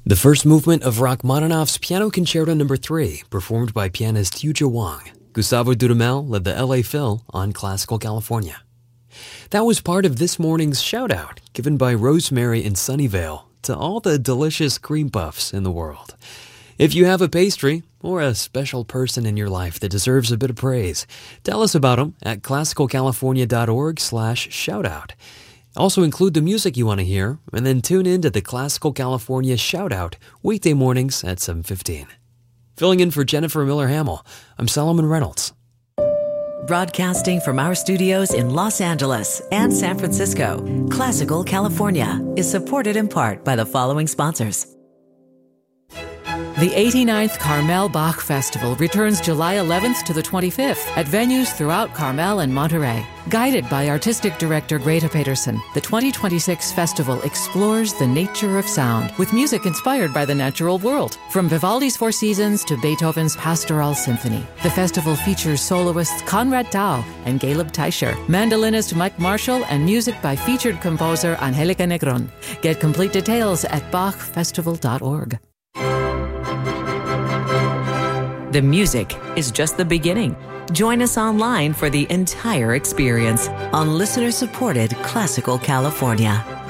The first movement of Rachmaninoff's Piano Concerto No. 3, performed by pianist Yuja Wang. Gustavo Dudamel led the LA Phil on Classical California. That was part of this morning's shout-out given by Rosemary in Sunnyvale to all the delicious cream puffs in the world. If you have a pastry or a special person in your life that deserves a bit of praise, tell us about them at classicalcalifornia.org/shoutout. Also include the music you want to hear, and then tune in to the Classical California Shoutout weekday mornings at 7:15. Filling in for Jennifer Miller-Hamill, I'm Solomon Reynolds. Broadcasting from our studios in Los Angeles and San Francisco, Classical California is supported in part by the following sponsors. The 89th Carmel Bach Festival returns July 11th to the 25th at venues throughout Carmel and Monterey. Guided by Artistic Director Greta Peterson, the 2026 festival explores the nature of sound with music inspired by the natural world. From Vivaldi's Four Seasons to Beethoven's Pastoral Symphony, the festival features soloists Conrad Tao and Caleb Teicher, mandolinist Mike Marshall, and music by featured composer Angelica Negron. Get complete details at bachfestival.org. The music is just the beginning. Join us online for the entire experience on listener-supported Classical California.